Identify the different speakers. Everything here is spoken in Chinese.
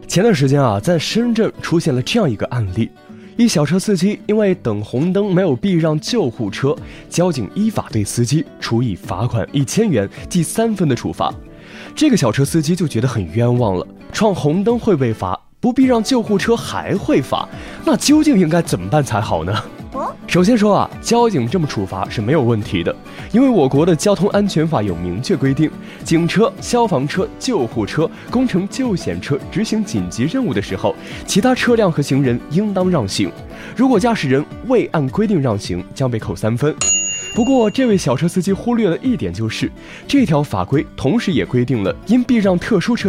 Speaker 1: 前段时间啊，在深圳出现了这样一个案例，一小车司机因为等红灯没有避让救护车，交警依法对司机处以罚款1000元记3分的处罚。这个小车司机就觉得很冤枉了，闯红灯会被罚，不避让救护车还会罚，那究竟应该怎么办才好呢？首先说啊，交警这么处罚是没有问题的，因为我国的交通安全法有明确规定，警车、消防车、救护车、工程救险车执行紧急任务的时候，其他车辆和行人应当让行，如果驾驶人未按规定让行，将被扣3分。不过这位小车司机忽略了一点，就是这条法规同时也规定了因避让特殊车